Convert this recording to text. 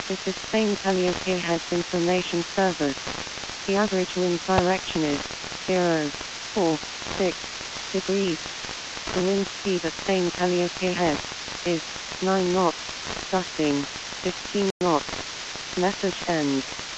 This is Spain Calliope Heads Information Service. The average wind direction is 046 degrees. The wind speed at Spain Calliope Heads is 9 knots, gusting 15 knots. Message ends.